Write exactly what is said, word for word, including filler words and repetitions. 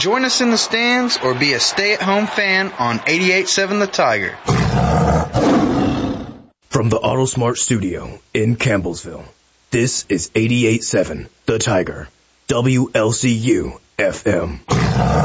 Join us in the stands or be a stay-at-home fan on eighty-eight point seven The Tiger. From the AutoSmart studio in Campbellsville, this is eighty-eight point seven The Tiger, W L C U F M.